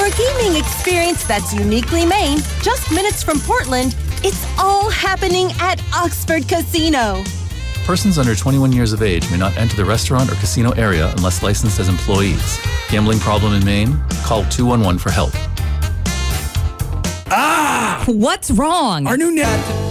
For a gaming experience that's uniquely Maine, just minutes from Portland, it's all happening at Oxford Casino. Persons under 21 years of age may not enter the restaurant or casino area unless licensed as employees. Gambling problem in Maine? Call 211 for help. Ah! What's wrong? Our new net